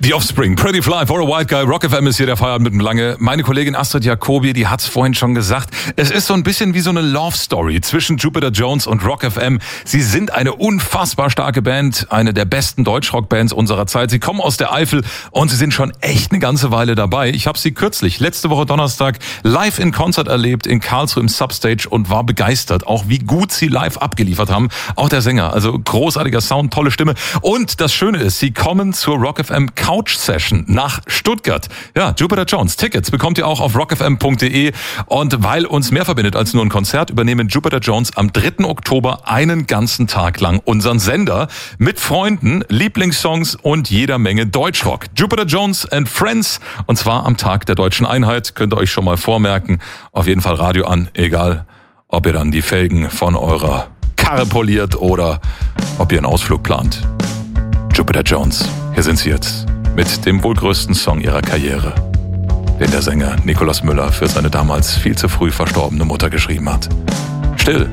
The Offspring, Pretty Fly for a White Guy, Rock FM ist hier der Feierabend mit dem Lange. Meine Kollegin Astrid Jacobi, die hat's vorhin schon gesagt. Es ist so ein bisschen wie so eine Love Story zwischen Jupiter Jones und Rock FM. Sie sind eine unfassbar starke Band, eine der besten Deutschrock-Bands unserer Zeit. Sie kommen aus der Eifel und sie sind schon echt eine ganze Weile dabei. Ich habe sie kürzlich, letzte Woche Donnerstag, live in Konzert erlebt in Karlsruhe im Substage und war begeistert, auch wie gut sie live abgeliefert haben. Auch der Sänger, also großartiger Sound, tolle Stimme. Und das Schöne ist, sie kommen zur Rock FM Couch Session nach Stuttgart. Ja, Jupiter Jones. Tickets bekommt ihr auch auf rockfm.de. Und weil uns mehr verbindet als nur ein Konzert, übernehmen Jupiter Jones am 3. Oktober einen ganzen Tag lang unseren Sender mit Freunden, Lieblingssongs und jeder Menge Deutschrock. Jupiter Jones and Friends. Und zwar am Tag der Deutschen Einheit. Könnt ihr euch schon mal vormerken. Auf jeden Fall Radio an. Egal, ob ihr dann die Felgen von eurer Karre poliert oder ob ihr einen Ausflug plant. Jupiter Jones. Hier sind sie jetzt. Mit dem wohl größten Song ihrer Karriere, den der Sänger Nikolaus Müller für seine damals viel zu früh verstorbene Mutter geschrieben hat. Still